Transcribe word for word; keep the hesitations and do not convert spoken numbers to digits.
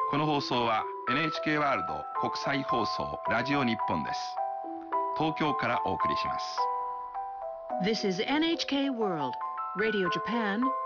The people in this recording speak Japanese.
この放送は エヌエイチケー ワールド国際放送ラジオ日本です。東京からお送りします。 This is エヌエイチケー World Radio Japan